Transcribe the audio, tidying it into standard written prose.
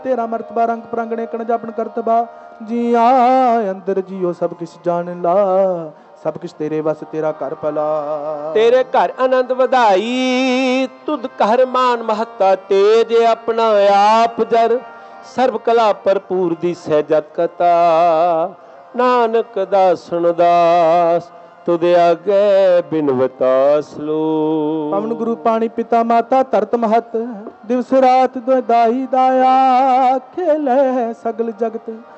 तेरा मर्तबा रंग परंगणे कण जापन करतबा जिया अंदर जियो सब किछ जान ला सब किछ तेरे बस तेरा कर भला। तेरे घर आनंद ਵਧਾਈ तुद घर मान महता तेज अपना आप जर सर्व कला भरपूर दी सहजत कथा नानक दासुन दास तुद आगे बिनवता सलो। पवन गुरु पानी पिता माता धरत महत दिवस रात दाई दाया खेल सगल जगत